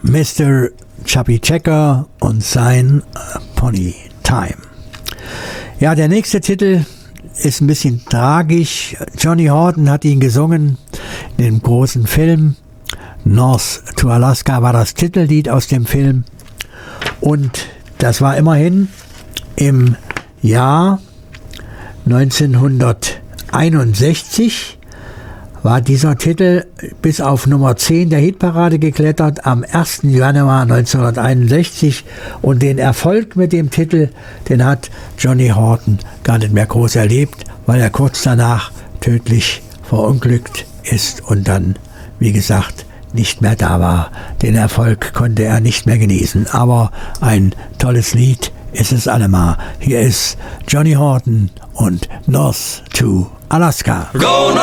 Mr. Chubby Checker und sein Pony Time. Ja, der nächste Titel ist ein bisschen tragisch. Johnny Horton hat ihn gesungen in dem großen Film. North to Alaska war das Titellied aus dem Film. Und das war immerhin im Jahr 1961 war dieser Titel bis auf Nummer 10 der Hitparade geklettert am 1. Januar 1961 und den Erfolg mit dem Titel, den hat Johnny Horton gar nicht mehr groß erlebt, weil er kurz danach tödlich verunglückt ist und dann, wie gesagt, nicht mehr da war. Den Erfolg konnte er nicht mehr genießen, aber ein tolles Lied ist es allemal. Hier ist Johnny Horton und North to Alaska. Gonna